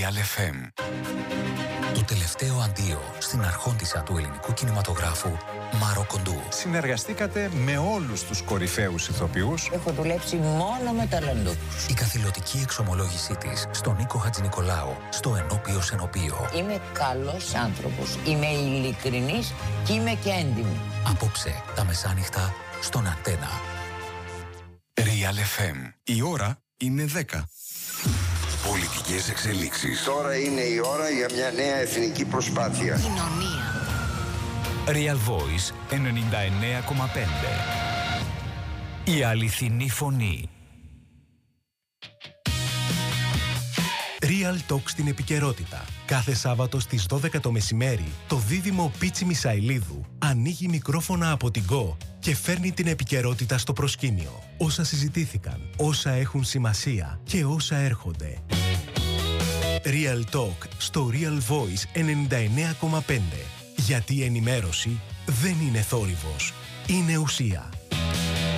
Real FM. Το τελευταίο αντίο στην αρχόντισσα του ελληνικού κινηματογράφου, Μάρο Κοντού. Συνεργαστήκατε με όλους τους κορυφαίους ηθοποιούς. Έχω δουλέψει μόνο με ταλαντούχους. Η καθηλωτική εξομολόγησή της στον Νίκο Χατζηνικολάου, στο Ενώπιος Ενωπίο. Είμαι καλός άνθρωπος, είμαι ειλικρινής και είμαι και έντιμη. Απόψε τα μεσάνυχτα στον Αντένα. Real FM. Η ώρα είναι 10. Πολιτικές εξελίξεις. Τώρα είναι η ώρα για μια νέα εθνική προσπάθεια. Κοινωνία. Real Voice 99,5. Η αληθινή φωνή. Real Talk στην επικαιρότητα. Κάθε Σάββατο στις 12 το μεσημέρι, το δίδυμο Πίτσι Μισαηλίδου ανοίγει μικρόφωνα από την Go και φέρνει την επικαιρότητα στο προσκήνιο. Όσα συζητήθηκαν, όσα έχουν σημασία και όσα έρχονται. Real Talk στο Real Voice 99,5. Γιατί η ενημέρωση δεν είναι θόρυβος, είναι ουσία.